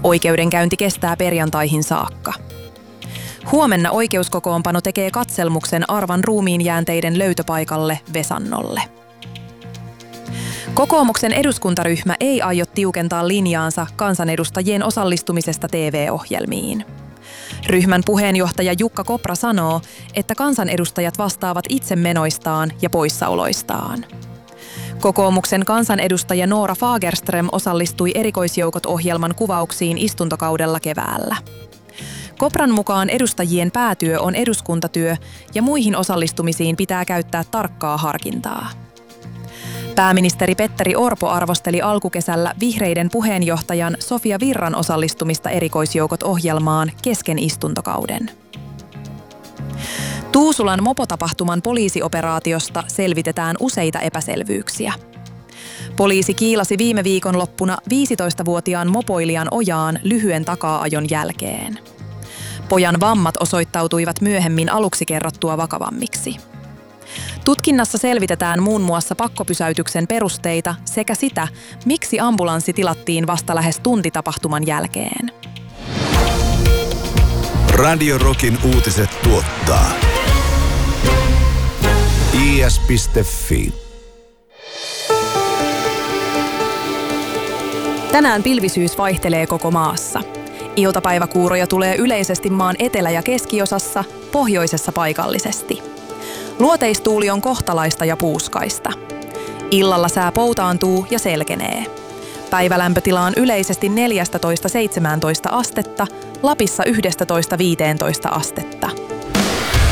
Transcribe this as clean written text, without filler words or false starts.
Oikeudenkäynti kestää perjantaihin saakka. Huomenna oikeuskokoonpano tekee katselmuksen Arvan ruumiinjäänteiden löytöpaikalle Vesannolle. Kokoomuksen eduskuntaryhmä ei aio tiukentaa linjaansa kansanedustajien osallistumisesta TV-ohjelmiin. Ryhmän puheenjohtaja Jukka Kopra sanoo, että kansanedustajat vastaavat itse menoistaan ja poissaoloistaan. Kokoomuksen kansanedustaja Noora Fagerström osallistui Erikoisjoukot-ohjelman kuvauksiin istuntokaudella keväällä. Kopran mukaan edustajien päätyö on eduskuntatyö ja muihin osallistumisiin pitää käyttää tarkkaa harkintaa. Pääministeri Petteri Orpo arvosteli alkukesällä vihreiden puheenjohtajan Sofia Virran osallistumista Erikoisjoukot-ohjelmaan kesken istuntokauden. Tuusulan mopotapahtuman poliisioperaatiosta selvitetään useita epäselvyyksiä. Poliisi kiilasi viime viikonloppuna 15-vuotiaan mopoilijan ojaan lyhyen takaa-ajon jälkeen. Pojan vammat osoittautuivat myöhemmin aluksi kerrottua vakavammiksi. Tutkinnassa selvitetään muun muassa pakkopysäytyksen perusteita sekä sitä, miksi ambulanssi tilattiin vasta lähes tunti tapahtuman jälkeen. Radio Rockin uutiset tuottaa is.fi. Tänään pilvisyys vaihtelee koko maassa. Iltapäiväkuuroja tulee yleisesti maan etelä- ja keskiosassa, pohjoisessa paikallisesti. Luoteistuuli on kohtalaista ja puuskaista. Illalla sää poutaantuu ja selkenee. Päivälämpötila on yleisesti 14–17 astetta, Lapissa 11–15 astetta.